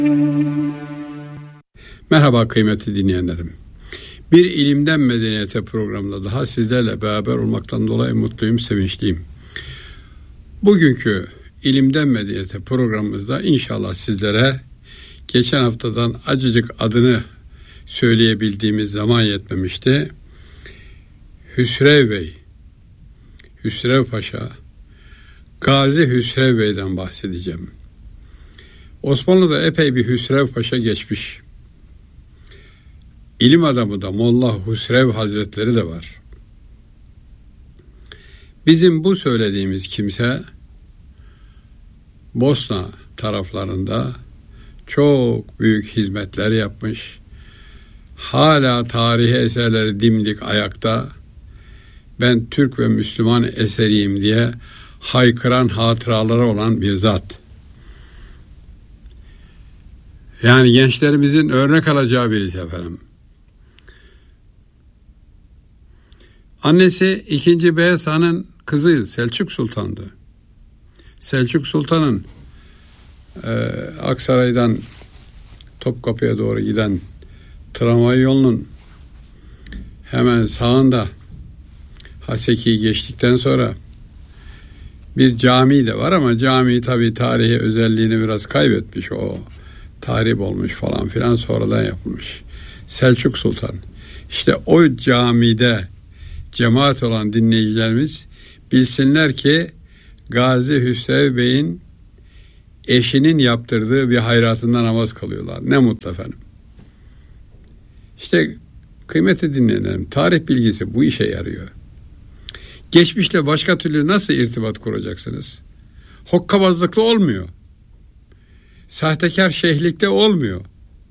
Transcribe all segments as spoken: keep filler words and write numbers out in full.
Merhaba kıymetli dinleyenlerim. Bir ilimden medeniyete programında daha sizlerle beraber olmaktan dolayı mutluyum, sevinçliyim. Bugünkü ilimden medeniyete programımızda inşallah sizlere geçen haftadan acıcık adını söyleyebildiğimiz zaman yetmemişti. Hüsrev Bey, Hüsrev Paşa, Gazi Hüsrev Bey'den bahsedeceğim. Osmanlı'da epey bir Hüsrev Paşa geçmiş. İlim adamı da Molla Hüsrev Hazretleri de var. Bizim bu söylediğimiz kimse Bosna taraflarında çok büyük hizmetler yapmış. Hala tarihi eserleri dimdik ayakta. Ben Türk ve Müslüman eseriyim diye haykıran hatıraları olan bir zat. Yani gençlerimizin örnek alacağı birisi efendim. Annesi ikinci. Beyaz Han'ın kızı Selçuk Sultan'dı. Selçuk Sultan'ın e, Aksaray'dan Topkapı'ya doğru giden tramvay yolunun hemen sağında Haseki'yi geçtikten sonra bir cami de var ama cami tabii tarihi özelliğini biraz kaybetmiş. O tahrip olmuş falan filan, sonradan yapılmış. Selçuk Sultan. İşte o camide cemaat olan dinleyicilerimiz bilsinler ki Gazi Hüsrev Bey'in eşinin yaptırdığı bir hayratında namaz kılıyorlar. Ne mutlu efendim. İşte kıymetli dinleyenlerim, tarih bilgisi bu işe yarıyor. Geçmişle başka türlü nasıl irtibat kuracaksınız? Hokkabazlıkla olmuyor. Sahtekar şeyhlikte olmuyor.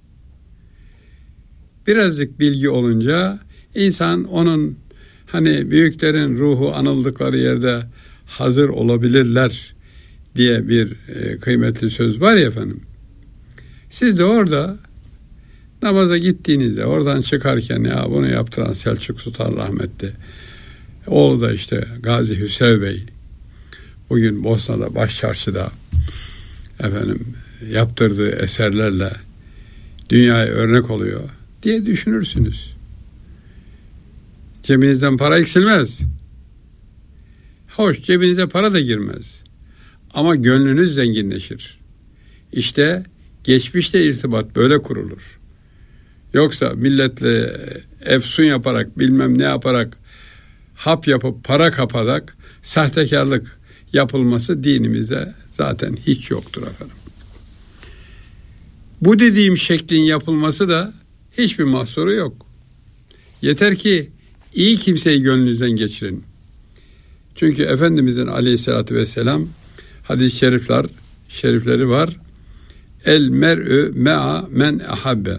Birazcık bilgi olunca insan onun hani büyüklerin ruhu anıldıkları yerde hazır olabilirler diye bir e, kıymetli söz var ya efendim. Siz de orada namaza gittiğinizde oradan çıkarken ya bunu yaptıran Selçuk Sultan rahmetli. Oğlu da işte Gazi Hüsrev Bey. Bugün Bosna'da Başçarşı'da efendim yaptırdığı eserlerle dünyaya örnek oluyor diye düşünürsünüz. Cebinizden para eksilmez. Hoş, cebinize para da girmez. Ama gönlünüz zenginleşir. İşte geçmişte irtibat böyle kurulur. Yoksa milletle efsun yaparak, bilmem ne yaparak, hap yapıp para kaparak sahtekarlık yapılması dinimizde zaten hiç yoktur efendim. Bu dediğim şeklin yapılması da hiçbir mahsuru yok. Yeter ki iyi kimseyi gönlünüzden geçirin. Çünkü Efendimizin aleyhissalatü vesselam hadis-i şerifler, şerifleri var. El mer'ü me'a men ahabbe.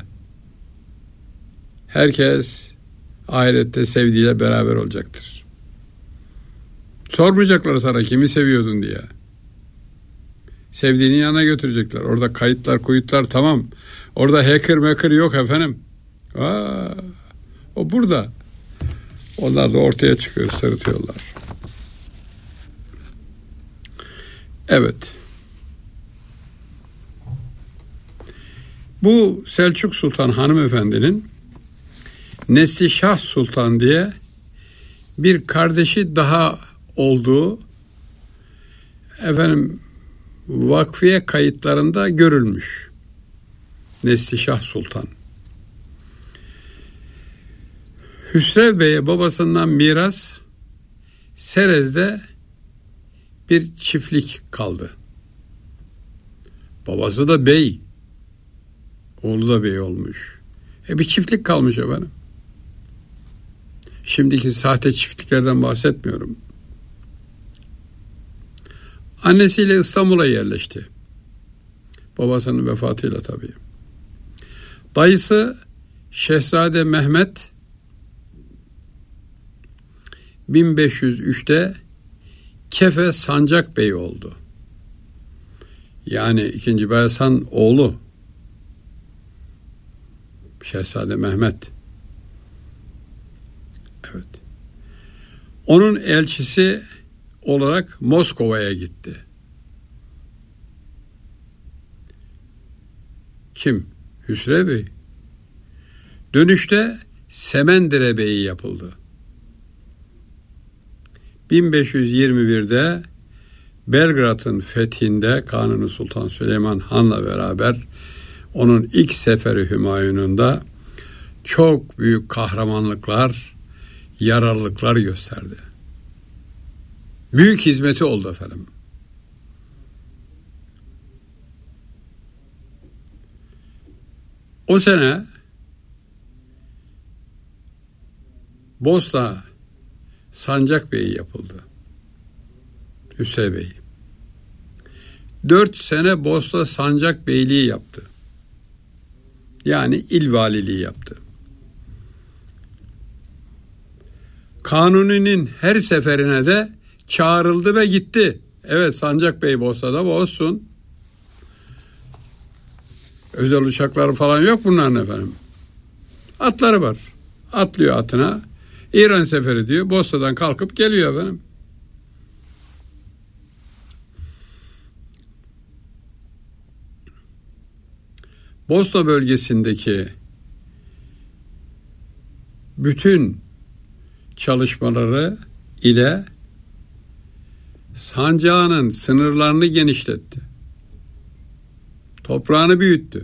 Herkes ahirette sevdiğiyle beraber olacaktır. Sormayacaklar sana kimi seviyordun diye. Sevdiğinin yanına götürecekler. Orada kayıtlar, kuyutlar tamam. Orada hacker maker yok efendim. Aa, o burada. Onlar da ortaya çıkıyor, sırıtıyorlar. Evet. Bu Selçuk Sultan hanımefendinin Neslişah Sultan diye bir kardeşi daha olduğu efendim vakfiye kayıtlarında görülmüş. Neslişah Sultan. Hüsrev Bey'e babasından miras Serez'de bir çiftlik kaldı. Babası da bey. Oğlu da bey olmuş. E bir çiftlik kalmış efendim. Şimdiki sahte çiftliklerden bahsetmiyorum. Annesiyle İstanbul'a yerleşti. Babasının vefatıyla tabii. Dayısı Şehzade Mehmet bin beş yüz üçte Kefe Sancak Bey oldu. Yani ikinci. Beyaz Han oğlu Şehzade Mehmet. Evet. Onun elçisi olarak Moskova'ya gitti. Kim? Hüsrev Bey. Dönüşte Semendire Bey'i yapıldı. bin beş yüz yirmi birde Belgrad'ın fethinde Kanuni Sultan Süleyman Han'la beraber onun ilk seferi Hümayun'unda çok büyük kahramanlıklar, yararlılıklar gösterdi. Büyük hizmeti oldu efendim. O sene Bosna Sancak Bey'i yapıldı. Hüsrev Bey. Dört sene Bosna Sancak Beyliği yaptı. Yani il valiliği yaptı. Kanuni'nin her seferine de çağrıldı ve gitti. Evet, Sancak Bey Bosna'da olsun. Özel uçakları falan yok bunların efendim. Atları var. Atlıyor atına. İran seferi diyor. Bosna'dan kalkıp geliyor efendim. Bosna bölgesindeki bütün çalışmaları ile sancağının sınırlarını genişletti. Toprağını büyüttü.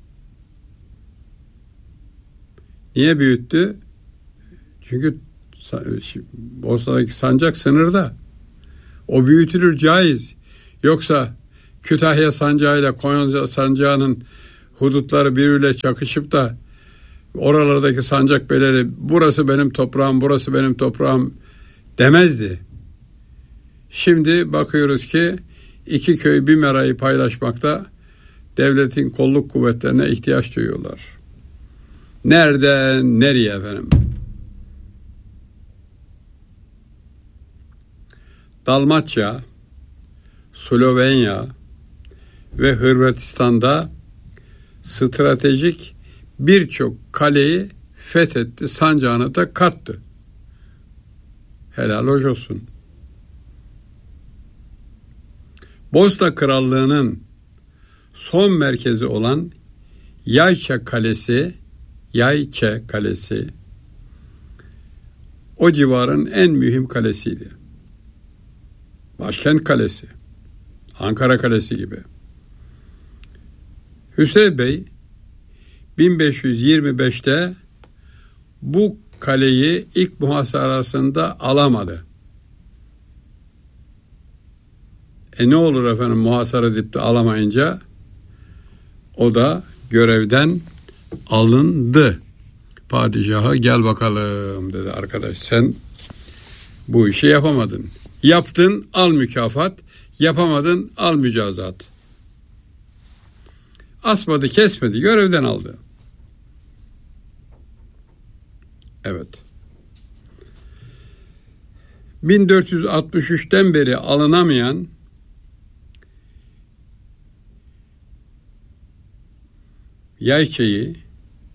Niye büyüttü? Çünkü Bosna'daki sancak sınırda. O büyütülür, caiz. Yoksa Kütahya sancağıyla Konya sancağının hudutları birbiriyle çakışıp da oralardaki sancak beyleri burası benim toprağım, burası benim toprağım demezdi. Şimdi bakıyoruz ki iki köy bir merayı paylaşmakta, devletin kolluk kuvvetlerine ihtiyaç duyuyorlar. Nereden nereye efendim? Dalmaçya, Slovenya ve Hırvatistan'da stratejik birçok kaleyi fethetti, sancağına da kattı. Helal hoş olsun. Bosna Krallığı'nın son merkezi olan Yayça Kalesi, Yayça Kalesi o civarın en mühim kalesiydi. Başkent kalesi, Ankara Kalesi gibi. Hüsrev Bey bin beş yüz yirmi beşte bu kaleyi ilk muhasarasında alamadı. E ne olur efendim, muhasara edip de alamayınca o da görevden alındı. Padişaha gel bakalım dedi, arkadaş sen bu işi yapamadın. Yaptın, al mükafat. Yapamadın, al mücazat. Asmadı, kesmedi, görevden aldı. Evet. bin dört yüz altmış üçten beri alınamayan Yayça'yı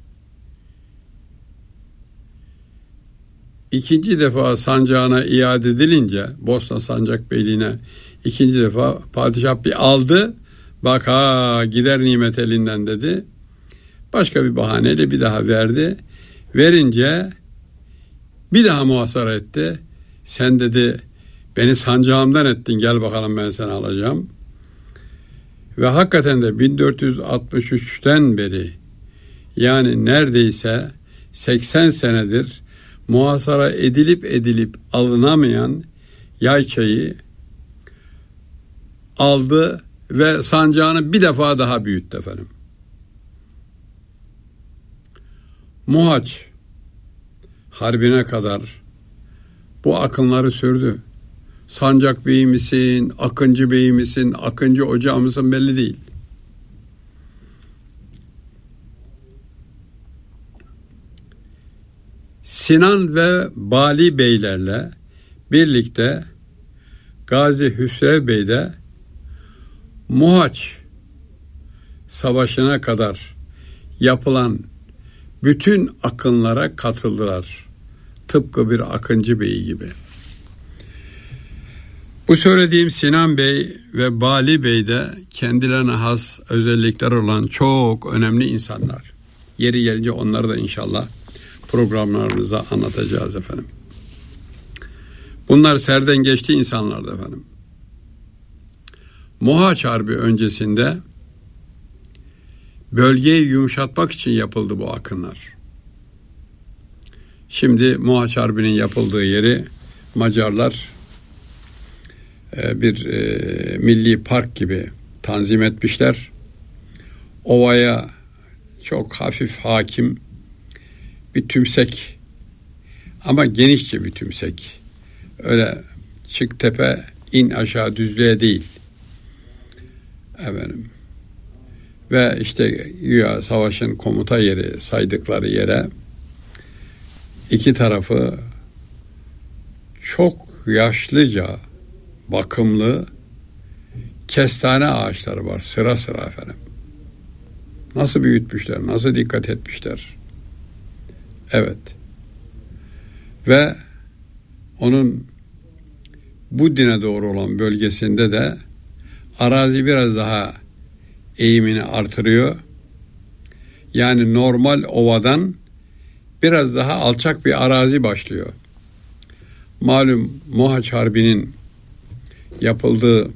ikinci defa sancağına iade edilince, Bosna Sancak Beyliğine ikinci defa padişah bir aldı. Bak ha, gider nimet elinden dedi. Başka bir bahaneyle bir daha verdi. Verince bir daha muhasara etti. Sen dedi beni sancağımdan ettin, gel bakalım ben seni alacağım. Ve hakikaten de bin dört yüz altmış üçten beri, yani neredeyse seksen senedir muhasara edilip edilip alınamayan Yayça'yı aldı ve sancağını bir defa daha büyüttü efendim. Mohaç Harbi'ne kadar bu akınları sürdü. Sancak Bey misin, Akıncı Bey misin, Akıncı Ocağı mısın belli değil. Sinan ve Bali Beylerle birlikte Gazi Hüsrev Bey de Mohaç Savaşı'na kadar yapılan bütün akınlara katıldılar. Tıpkı bir Akıncı Bey gibi. Bu söylediğim Sinan Bey ve Bali Bey de kendilerine has özellikler olan çok önemli insanlar. Yeri gelince onları da inşallah programlarımızda anlatacağız efendim. Bunlar serden geçti insanlardı efendim. Mohaç Harbi öncesinde bölgeyi yumuşatmak için yapıldı bu akınlar. Şimdi Mohaç Harbi'nin yapıldığı yeri Macarlar bir e, milli park gibi tanzim etmişler. Ovaya çok hafif hakim bir tümsek ama genişçe bir tümsek. Öyle çık tepe in aşağı düzlüğe değil. Efendim. Ve işte güya savaşın komuta yeri saydıkları yere iki tarafı çok yaşlıca bakımlı kestane ağaçları var sıra sıra efendim. Nasıl büyütmüşler, nasıl dikkat etmişler. Evet. Ve onun bu dine doğru olan bölgesinde de arazi biraz daha eğimini artırıyor. Yani normal ovadan biraz daha alçak bir arazi başlıyor. Malum Mohaç Harbi'nin yapıldığı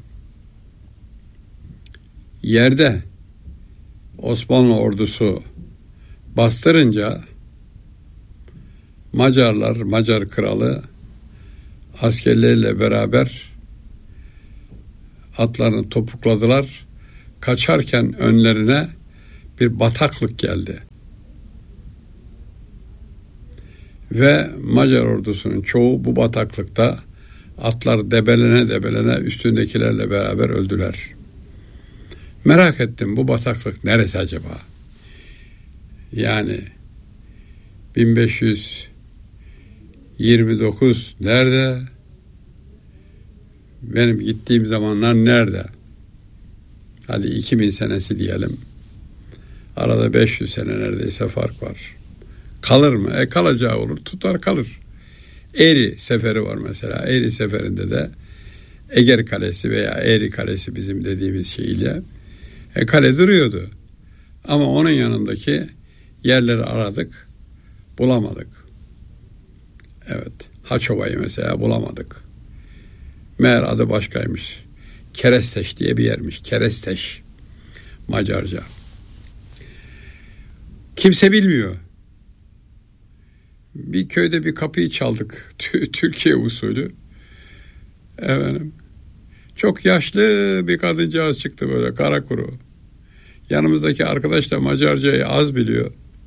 yerde Osmanlı ordusu bastırınca Macarlar, Macar kralı askerleriyle beraber atlarını topukladılar. Kaçarken önlerine bir bataklık geldi. Ve Macar ordusunun çoğu bu bataklıkta atlar debelene debelene üstündekilerle beraber öldüler. Merak ettim, bu bataklık neresi acaba? Yani bin beş yüz yirmi dokuz nerede? Benim gittiğim zamanlar nerede? Hadi iki bin senesi diyelim. Arada beş yüz sene neredeyse fark var. Kalır mı? E kalacağı olur. Tutar kalır. Eğri seferi var mesela. Eğri seferinde de Eger Kalesi veya Eğri Kalesi bizim dediğimiz şeyle e, kale duruyordu. Ama onun yanındaki yerleri aradık. Bulamadık. Evet. Haçova'yı mesela bulamadık. Meğer adı başkaymış. Keresteş diye bir yermiş. Keresteş. Macarca. Kimse bilmiyor. Bir köyde bir kapıyı çaldık. Türkiye usulü. Efendim. Çok yaşlı bir kadıncağız çıktı böyle kara kuru. Yanımızdaki arkadaş da Macarcayı az biliyor.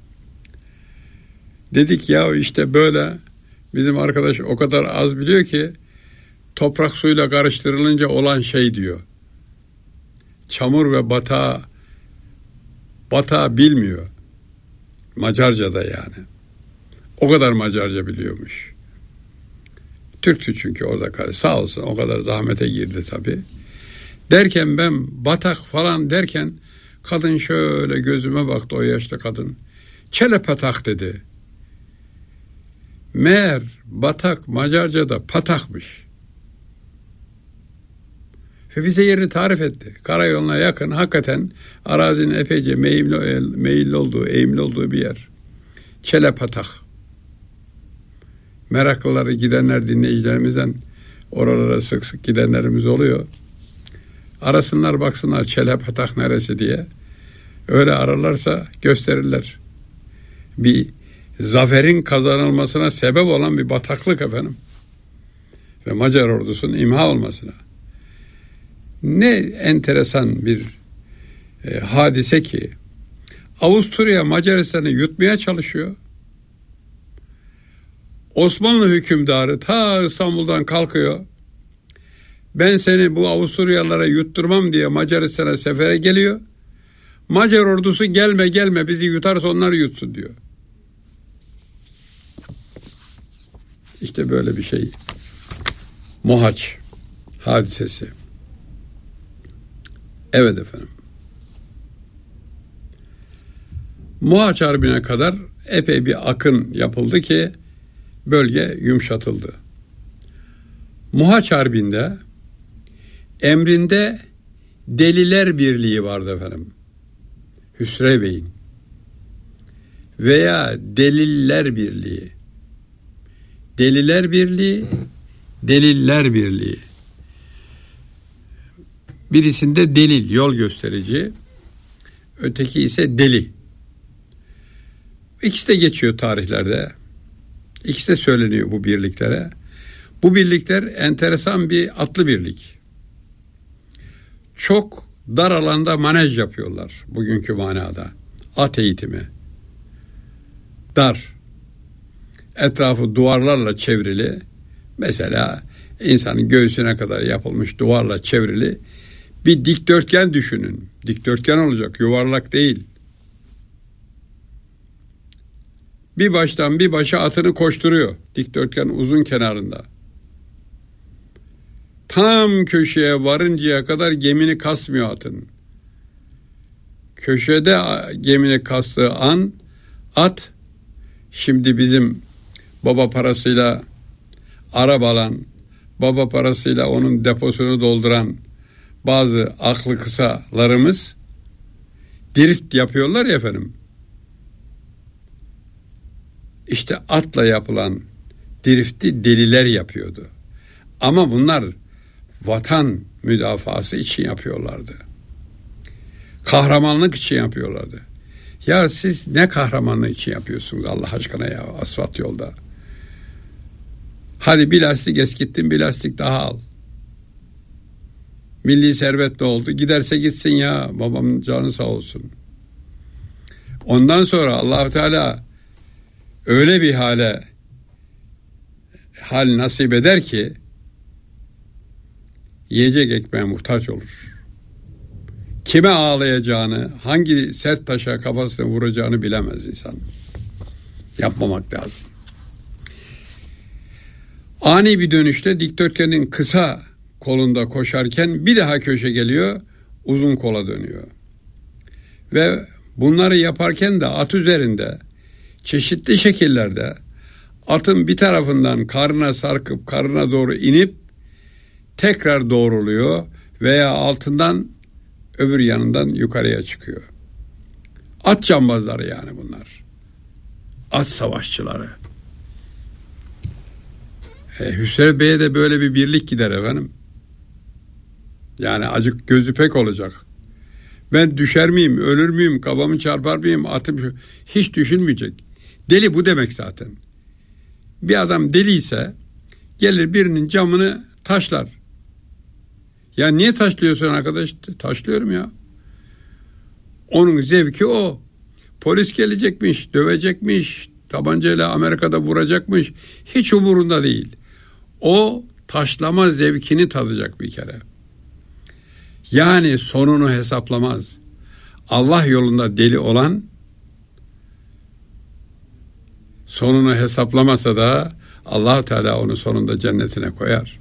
Dedik ya işte böyle, bizim arkadaş o kadar az biliyor ki toprak suyla karıştırılınca olan şey diyor. Çamur ve batağı batağı bilmiyor. Macarca'da yani. O kadar Macarca biliyormuş. Türktü çünkü orada kaldı. Sağ olsun o kadar zahmete girdi tabii. Derken ben batak falan derken kadın şöyle gözüme baktı, o yaşlı kadın. Çelepatak dedi. Meğer batak Macarca'da patakmış. Ve bize yerini tarif etti. Karayoluna yakın, hakikaten arazinin epeyce meyilli, meyilli olduğu, eğimli olduğu bir yer. Çelepatak. Meraklıları, gidenler, dinleyicilerimizden oralara sık sık gidenlerimiz oluyor. Arasınlar, baksınlar Çelepatak neresi diye. Öyle ararlarsa gösterirler. Bir zaferin kazanılmasına sebep olan bir bataklık efendim. Ve Macar ordusunun imha olmasına. Ne enteresan bir e, hadise ki Avusturya Macaristan'ı yutmaya çalışıyor. Osmanlı hükümdarı ta İstanbul'dan kalkıyor. Ben seni bu Avusturyalılara yutturmam diye Macaristan'a sefere geliyor. Macar ordusu gelme gelme bizi yutarsa onlar yutsun diyor. İşte böyle bir şey. Mohaç hadisesi. Evet efendim. Mohaç Harbi'ne kadar epey bir akın yapıldı ki bölge yumuşatıldı. Mohaç Harbi'nde emrinde Deliler Birliği vardı efendim. Hüsrev Bey'in. Veya Deliller Birliği. Deliler Birliği, Deliller Birliği. Birisinde delil, yol gösterici. Öteki ise deli. İkisi de geçiyor tarihlerde. İkisi de söyleniyor bu birliklere. Bu birlikler enteresan bir atlı birlik. Çok dar alanda manej yapıyorlar bugünkü manada. At eğitimi. Dar. Etrafı duvarlarla çevrili. Mesela insanın göğsüne kadar yapılmış duvarla çevrili bir dikdörtgen düşünün. Dikdörtgen olacak, yuvarlak değil. Bir baştan bir başa atını koşturuyor. Dikdörtgen uzun kenarında. Tam köşeye varıncaya kadar gemini kasmıyor atın. Köşede gemini kastığı an at, şimdi bizim baba parasıyla araba alan, baba parasıyla onun deposunu dolduran bazı aklı kısalarımız drift yapıyorlar ya efendim. İşte atla yapılan drifti deliler yapıyordu. Ama bunlar vatan müdafası için yapıyorlardı. Kahramanlık için yapıyorlardı. Ya siz ne kahramanlık için yapıyorsunuz Allah aşkına ya asfalt yolda? Hadi bir lastik eskittin, bir lastik daha al. Milli servet ne oldu? Giderse gitsin ya, babamın canı sağ olsun. Ondan sonra Allah-u Teala öyle bir hale hal nasip eder ki yiyecek ekmeğe muhtaç olur. Kime ağlayacağını, hangi sert taşa kafasına vuracağını bilemez insan. Yapmamak lazım. Ani bir dönüşte dikdörtgenin kısa kolunda koşarken bir daha köşe geliyor, uzun kola dönüyor. Ve bunları yaparken de at üzerinde çeşitli şekillerde atın bir tarafından karnına sarkıp karnına doğru inip tekrar doğruluyor veya altından öbür yanından yukarıya çıkıyor. At cambazları yani bunlar. At savaşçıları. E, Hüsrev Bey'e de böyle bir birlik gider efendim. Yani acık gözü pek olacak. Ben düşer miyim, ölür müyüm, kafamı çarpar mıyım, atım şu. Hiç düşünmeyecek. Deli bu demek zaten. Bir adam deliyse gelir birinin camını taşlar. Ya niye taşlıyorsun arkadaş? Taşlıyorum ya. Onun zevki o. Polis gelecekmiş, dövecekmiş, tabancayla Amerika'da vuracakmış. Hiç umurunda değil. O taşlama zevkini tadacak bir kere. Yani sonunu hesaplamaz. Allah yolunda deli olan sonunu hesaplamasa da Allah Teala onu sonunda cennetine koyar.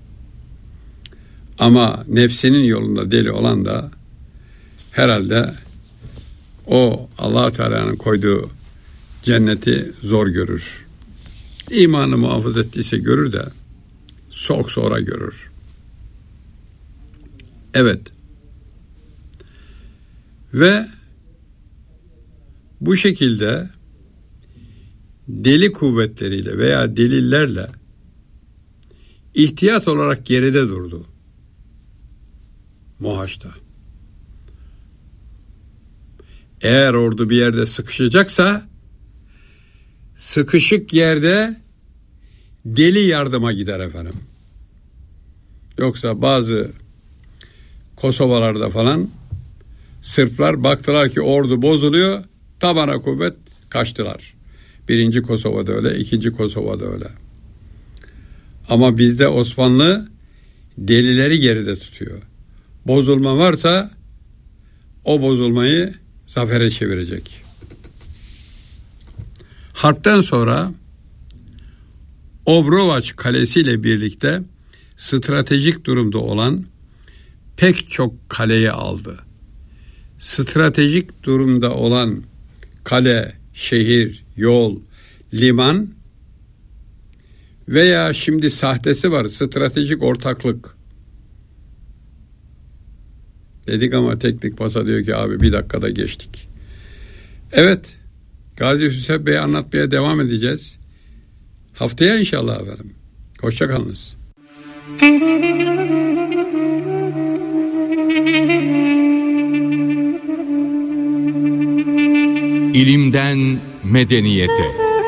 Ama nefsinin yolunda deli olan da herhalde o Allah Teala'nın koyduğu cenneti zor görür. İmanı muhafaza ettiyse görür de çok sonra görür. Evet. Ve bu şekilde deli kuvvetleriyle veya delillerle ihtiyat olarak geride durdu. Mohaç'ta. Eğer ordu bir yerde sıkışacaksa sıkışık yerde deli yardıma gider efendim. Yoksa bazı Kosovalarda falan Sırplar baktılar ki ordu bozuluyor, tabana kuvvet kaçtılar. Birinci Kosova'da öyle, ikinci Kosova'da öyle. Ama bizde Osmanlı delileri geride tutuyor. Bozulma varsa o bozulmayı zafere çevirecek. Harpten sonra Obrovac Kalesi ile birlikte stratejik durumda olan pek çok kaleyi aldı. Stratejik durumda olan kale, şehir, yol, liman veya şimdi sahtesi var, stratejik ortaklık. Dedik ama teknik masa diyor ki abi bir dakikada geçtik. Evet, Gazi Hüseyin Bey'i anlatmaya devam edeceğiz. Haftaya inşallah efendim. Hoşça kalınız. İlimden medeniyete.